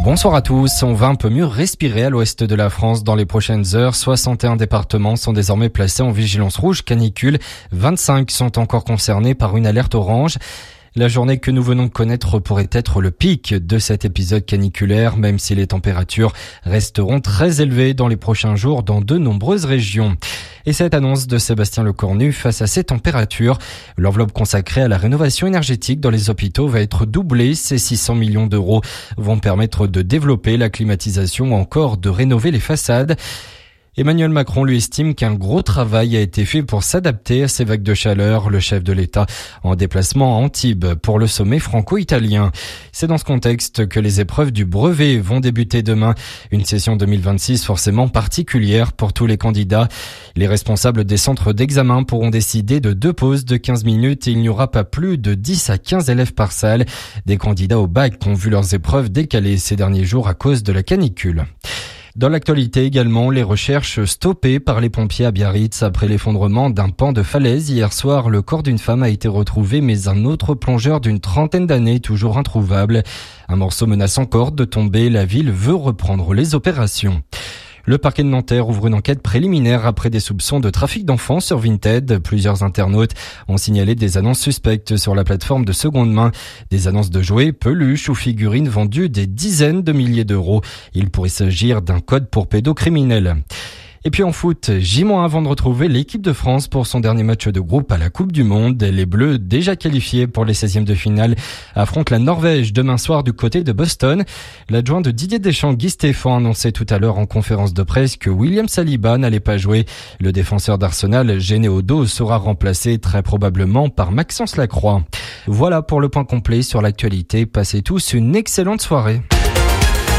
Bonsoir à tous, on va un peu mieux respirer à l'ouest de la France dans les prochaines heures. 61 départements sont désormais placés en vigilance rouge canicule. 25 sont encore concernés par une alerte orange. La journée que nous venons de connaître pourrait être le pic de cet épisode caniculaire, même si les températures resteront très élevées dans les prochains jours dans de nombreuses régions. Et cette annonce de Sébastien Lecornu face à ces températures, l'enveloppe consacrée à la rénovation énergétique dans les hôpitaux va être doublée. Ces 600 millions d'euros vont permettre de développer la climatisation ou encore de rénover les façades. Emmanuel Macron lui estime qu'un gros travail a été fait pour s'adapter à ces vagues de chaleur. Le chef de l'État en déplacement à Antibes pour le sommet franco-italien. C'est dans ce contexte que les épreuves du brevet vont débuter demain. Une session 2026 forcément particulière pour tous les candidats. Les responsables des centres d'examen pourront décider de 2 pauses de 15 minutes et il n'y aura pas plus de 10 à 15 élèves par salle. Des candidats au bac ont vu leurs épreuves décalées ces derniers jours à cause de la canicule. Dans l'actualité également, les recherches stoppées par les pompiers à Biarritz après l'effondrement d'un pan de falaise. Hier soir, le corps d'une femme a été retrouvé, mais un autre plongeur d'une trentaine d'années toujours introuvable. Un morceau menace encore de tomber. La ville veut reprendre les opérations. Le parquet de Nanterre ouvre une enquête préliminaire après des soupçons de trafic d'enfants sur Vinted. Plusieurs internautes ont signalé des annonces suspectes sur la plateforme de seconde main. Des annonces de jouets, peluches ou figurines vendues des dizaines de milliers d'euros. Il pourrait s'agir d'un code pour pédocriminels. Et puis en foot, J- avant de retrouver l'équipe de France pour son dernier match de groupe à la Coupe du Monde. Les Bleus, déjà qualifiés pour les 16e de finale, affrontent la Norvège demain soir du côté de Boston. L'adjoint de Didier Deschamps, Guy Stéphane, annonçait tout à l'heure en conférence de presse que William Saliba n'allait pas jouer. Le défenseur d'Arsenal, gêné au dos, sera remplacé très probablement par Maxence Lacroix. Voilà pour le point complet sur l'actualité. Passez tous une excellente soirée.